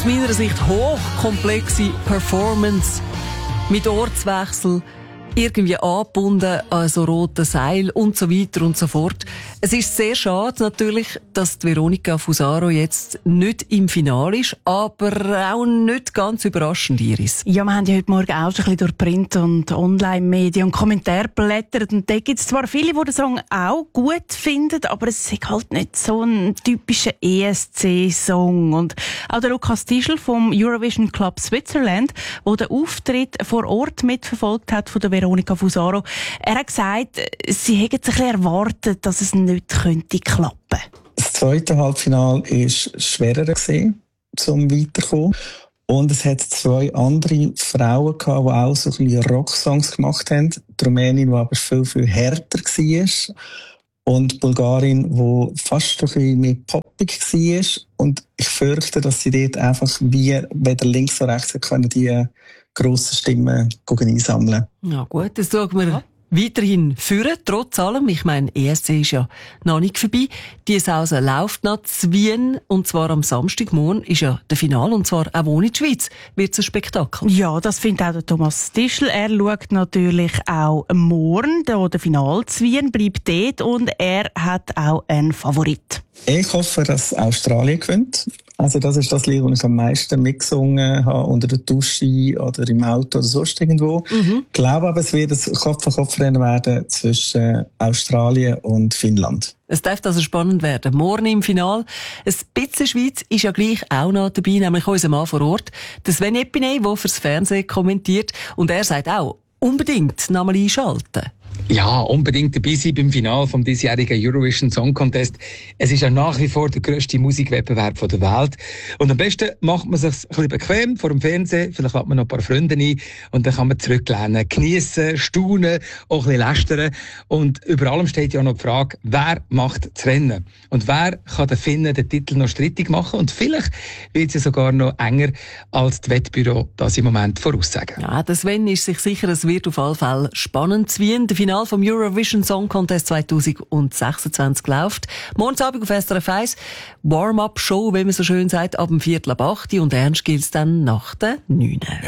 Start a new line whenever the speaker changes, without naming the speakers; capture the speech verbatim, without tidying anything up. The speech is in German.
meiner Sicht hochkomplexe Performance mit Ortswechsel, irgendwie angebunden an so roten Seil und so weiter und so fort. Es ist sehr schade natürlich, dass die Veronica Fusaro jetzt nicht im Finale ist, aber auch nicht ganz überraschend, Iris.
Ja, wir haben ja heute Morgen auch schon ein bisschen durch Print- und Online-Medien und Kommentare blättert und da gibt es zwar viele, die den Song auch gut finden, aber es ist halt nicht so ein typischer E S C-Song. Und auch der Lukas Tischl vom Eurovision Club Switzerland, der den Auftritt vor Ort mitverfolgt hat von der Veronica Fusaro, er hat gesagt, sie hätten sich ein bisschen erwartet, dass es nicht könnte klappen.
Das zweite Halbfinale war schwerer gewesen, zum Weiterkommen. Und es hat zwei andere Frauen gehabt, die auch so ein bisschen Rocksongs gemacht haben. Die Rumänin, die aber viel, viel härter war. Und die Bulgarin, die fast ein bisschen mehr poppig war. Und ich fürchte, dass sie dort einfach wie weder links oder rechts können, die grossen Stimmen einsammeln.
Ja gut, das schauen wir ja weiterhin führen, trotz allem. Ich meine, E S C ist ja noch nicht vorbei. Die Sause läuft noch zu Wien, und zwar am Samstagmorgen ist ja der Finale, und zwar auch ohne die Schweiz wird es ein Spektakel.
Ja, das findet auch der Thomas Tischl. Er schaut natürlich auch morgen, da der Finale zu Wien, bleibt dort und er hat auch einen Favorit.
Ich hoffe, dass Australien gewinnt. Also das ist das Lied, das ich am meisten mitgesungen habe, unter der Dusche oder im Auto oder sonst irgendwo. Mhm. Ich glaube aber, es wird ein Kopf-an-Kopf-Rennen werden zwischen Australien und Finnland.
Es darf also spannend werden. Morgen im Finale. Ein bisschen Schweiz ist ja gleich auch noch dabei, nämlich unser Mann vor Ort, der Sven Epiney, der fürs Fernsehen kommentiert. Und er sagt auch, unbedingt nochmal einschalten.
Ja, unbedingt dabei sein beim Finale vom diesjährigen Eurovision Song Contest. Es ist ja nach wie vor der grösste Musikwettbewerb der Welt. Und am besten macht man sich ein bisschen bequem vor dem Fernsehen. Vielleicht lädt man noch ein paar Freunde ein. Und dann kann man zurücklehnen, geniessen, staunen, auch ein bisschen lästern. Und über allem steht ja noch die Frage, wer macht das Rennen? Und wer kann den Finnen den Titel noch strittig machen? Und vielleicht wird es ja sogar noch enger, als die Wettbüro das im Moment voraussagen.
Ja, der Sven ist sich sicher, es wird auf alle Fälle spannend zu Wien. Der Finale vom Eurovision Song Contest zwanzig sechsundzwanzig läuft. Morgen Abend auf S R F eins. Warm-up-Show, wie man so schön sagt, ab dem Viertel ab acht. Und ernst gilt es dann nach der neun.